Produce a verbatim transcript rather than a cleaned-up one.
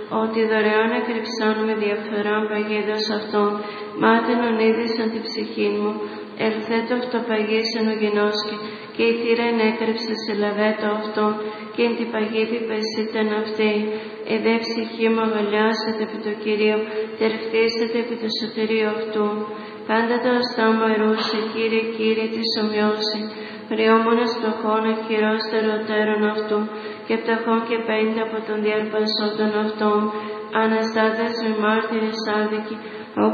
ότι δωρεάν εκρυψών με διαφθοράν παγίδος αυτών, μάταινον είδησαν τη ψυχή μου, ελθέτω αυτοπαγίσεν ο γενόσκη, και η θύρα έκρυψε σε λαβέτο αυτόν, και εν την παγίδη πεσίτεν αυτή. Εδέ ψυχή μου αγαλιάσετε επί το Κυρίο, τερφτίσετε επί το σωτηρίο αυτού. Πάντα το αστά μου ερούσε, Κύριε, Κύριε, της ομοιώσει. Πριόμονας πτωχών εχειρώστερο τέρων αυτού, και πτωχών και πέντε από τον διαρπασόντων αυτών. Αναστάτες με μάρτυρες άδικοι,